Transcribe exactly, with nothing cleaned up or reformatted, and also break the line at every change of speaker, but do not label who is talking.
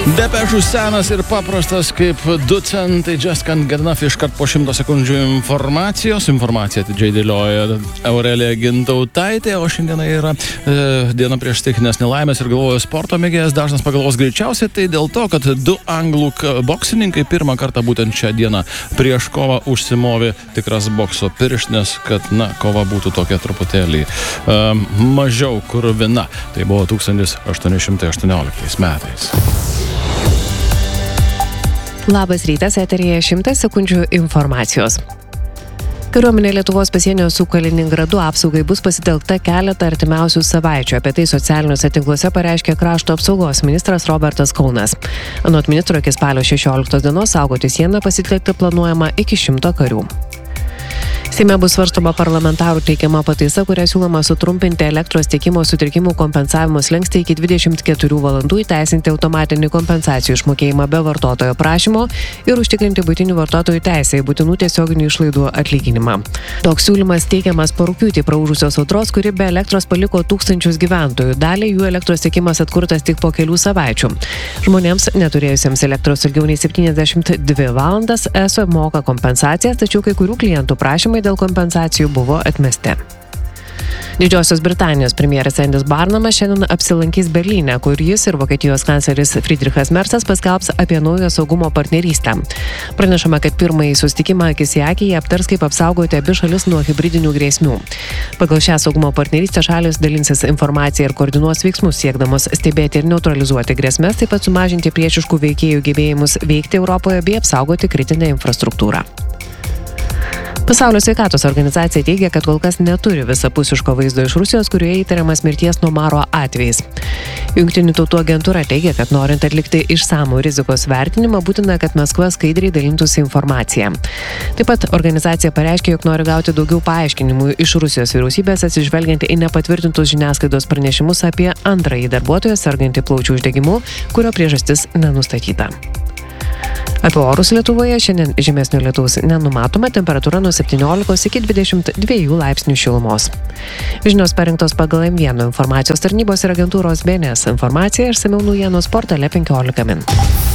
Depešų senas ir paprastas kaip du centai, just can't get enough iškart po šimto sekundžių informacijos. Informaciją atidžiai dėlioja Aurelija Gintautaitė, o šiandieną yra e, diena prieš stichinės nelaimės ir galvoju sporto mėgėjas dažnas pagalvos greičiausiai, tai dėl to, kad du anglų boksininkai pirmą kartą būtent šią dieną prieš kovą užsimovė tikras bokso pirštinės, kad na, kova būtų tokia truputėlį e, mažiau kruvina. Tai buvo tūkstantis aštuoni šimtai aštuonioliktais metais.
Labas rytas, eteryje šimtas sekundžių informacijos. Kariuomenė Lietuvos pasienio su Kaliningradu apsaugai bus pasitelkta keletą artimiausių savaičių. Apie tai socialiniuose tinkluose pareiškė krašto apsaugos ministras Robertas Kaunas. Anot ministro iki spalio šešioliktos dienos saugoti sieną pasitelkti planuojama iki šimto karių. Seime bus svarstoma parlamentarų teikiama pataisa, kuria siūloma sutrumpinti elektros tiekimo sutrikimų kompensavimo slenkstį iki dvidešimt keturių valandų, įteisinti automatinį kompensacijų išmokėjimą be vartotojo prašymo ir užtikrinti buitinių vartotojų teisę į būtinų tiesioginių išlaidų atlyginimą. Toks siūlymas teikiamas po rugpjūtį praūžusios audros, kuri be elektros paliko tūkstančius gyventojų. Dalį jų elektros tiekimas atkurtas tik po kelių savaičių. Žmonėms neturėjusiems elektros ilgiau nei septyniasdešimt dvi valandas eso moka kompensacijas, tačiau kai kurių klientų prašymai dėl kompensacijų buvo atmesti. Didžiosios Britanijos premjeras Andys Barnamas šiandien apsilankys Berlyne, kur jis ir Vokietijos kancleris Friedrichas Merzas paskelbs apie naują saugumo partnerystę. Pranešama, kad pirmąjį susitikimą akis į akį jie aptars, kaip apsaugoti abi šalis nuo hibridinių grėsmių. Pagal šią saugumo partnerystę šalis dalinsis informaciją ir koordinuos veiksmus, siekdamos stebėti ir neutralizuoti grėsmes, taip pat sumažinti priešiškų veikėjų gebėjimus veikti Europoje bei apsaugoti kritinę infrastruktūrą. Pasaulio sveikatos organizacija teigia, kad kol kas neturi visapusiško vaizdo iš Rusijos, kurioje įtariamas mirties nuo maro atvejais. Jungtinių tautų agentūra teigia, kad norint atlikti išsamų rizikos vertinimą, būtina, kad Maskva skaidriai dalintųsi informaciją. Taip pat organizacija pareiškė, jog nori gauti daugiau paaiškinimų iš Rusijos vyriausybės, atsižvelgiant į nepatvirtintus žiniasklaidos pranešimus apie antrąjį darbuotoją sergantį plaučių uždegimu, kurio priežastis nenustatyta. Apie orus Lietuvoje šiandien žymesnio lietaus nenumatoma, temperatūra nuo septyniolikos iki dvidešimt dviejų laipsnių šilumos. Žinios parengtos pagal em vienas informacijos tarnybos ir agentūros B N S informaciją išsamiau naujienos portale penkiolika min.